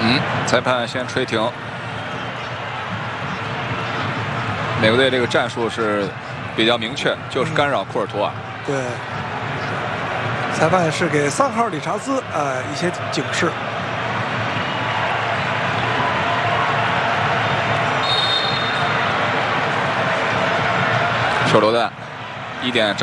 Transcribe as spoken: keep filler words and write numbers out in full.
嗯，裁判先吹停。美国队这个战术是比较明确，就是干扰库尔图瓦。 对，裁判是给三号理查兹呃一些警示。 手榴弹，一点。